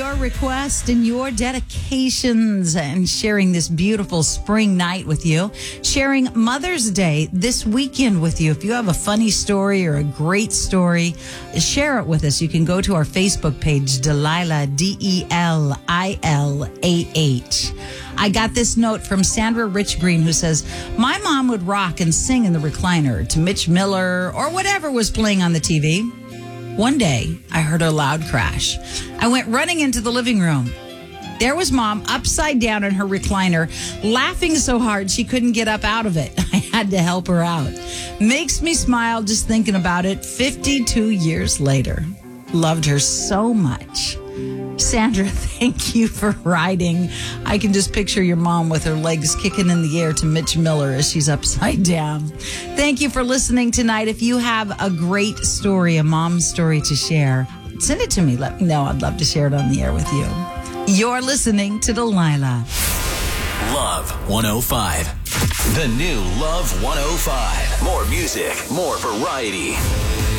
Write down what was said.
your requests and your dedications and sharing this beautiful spring night with you. Sharing Mother's Day this weekend with you. If you have a funny story or a great story, share it with us. You can go to our Facebook page, Delilah, Delilah. I got this note from Sandra Richgreen who says, my mom would rock and sing in the recliner to Mitch Miller or whatever was playing on the TV. One day, I heard a loud crash. I went running into the living room. There was Mom upside down in her recliner, laughing so hard she couldn't get up out of it. I had to help her out. Makes me smile just thinking about it 52 years later. Loved her so much. Sandra, thank you for writing. I can just picture your mom with her legs kicking in the air to Mitch Miller as she's upside down. Thank you for listening tonight. If you have a great story, a mom story to share, send it to me. Let me know. I'd love to share it on the air with you. You're listening to Delilah. Love 105. The new Love 105. More music, more variety.